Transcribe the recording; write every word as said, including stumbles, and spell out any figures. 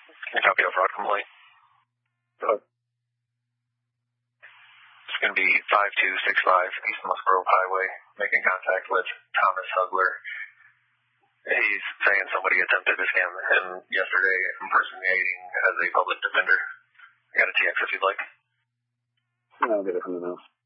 Can you copy a fraud complaint? Uh, It's going to be five two six five East Musk Grove Highway, making contact with Thomas Hugler. He's saying somebody attempted to scam him yesterday, impersonating as a public defender. I got a T X if you'd like. I'll get it from the mouse.